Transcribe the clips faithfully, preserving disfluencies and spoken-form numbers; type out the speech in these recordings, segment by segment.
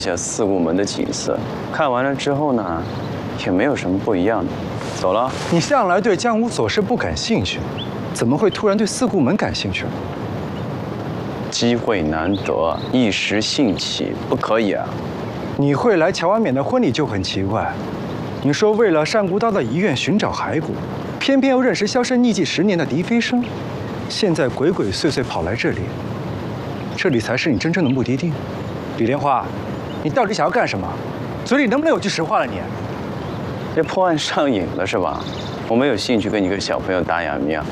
下四顾门的景色，看完了之后呢，也没有什么不一样的。走了。 你向来对江湖琐事不感兴趣，怎么会突然对四顾门感兴趣了？ 机会难得，一时兴起，不可以啊。 你会来乔安冕的婚礼就很奇怪。你说为了单孤刀的遗愿寻找骸骨，偏偏又认识销声匿迹十年的狄飞升，现在鬼鬼祟祟跑来这里，这里才是你真正的目的地。李莲花，你到底想要干什么？嘴里能不能有句实话了你？ 这破案上瘾了是吧？我没有兴趣跟一个小朋友打哑谜啊。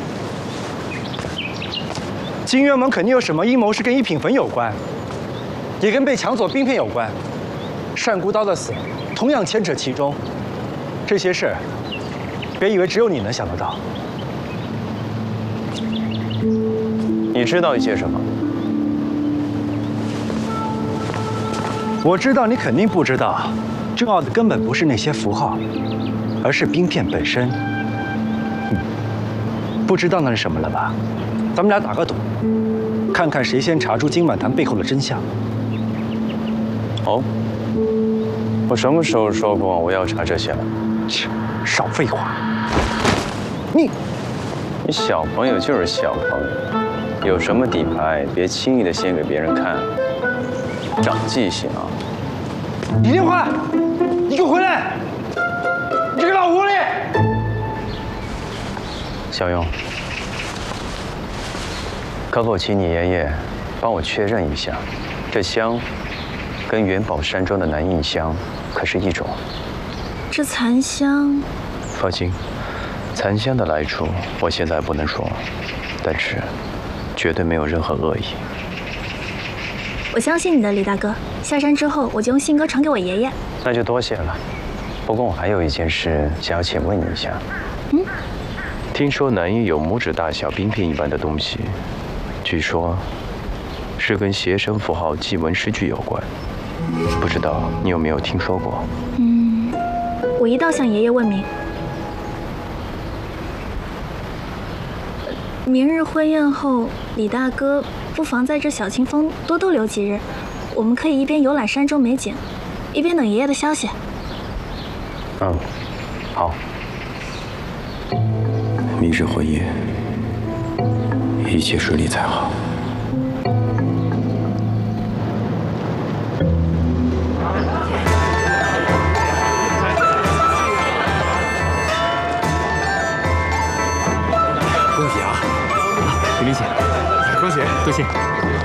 金渊门肯定有什么阴谋是跟一品坟有关，也跟被抢走冰片有关。单孤刀的死同样牵扯其中。这些事，别以为只有你能想得到。 你知道一些什么？ 我知道你肯定不知道，重要的根本不是那些符号，而是冰片本身。嗯，不知道那是什么了吧？咱们俩打个赌，看看谁先查出金满堂背后的真相。 哦，我什么时候说过我要查这些了？ 切，少废话！你， 你小朋友就是小朋友，有什么底牌别轻易的先给别人看，长记性啊！ 李莲花，你给我回来！你这个老狐狸！ 小勇，可否请你爷爷帮我确认一下，这香跟元宝山庄的南印香可是一种？ 这残香， 放心，残香的来处我现在不能说，但是绝对没有任何恶意。 我相信你的，李大哥。下山之后，我就用信鸽传给我爷爷。 那就多谢了。不过我还有一件事想要请问你一下。 嗯， 听说南印有拇指大小冰片一般的东西，据说是跟邪神符号祭文诗句有关，不知道你有没有听说过？ 嗯，我一道向爷爷问明。明日婚宴后，李大哥不妨在这小清风多逗留几日，我们可以一边游览山中美景，一边等爷爷的消息。 嗯，好。明日婚宴，一切顺利才好。 恭喜啊！李明显，恭喜，多谢。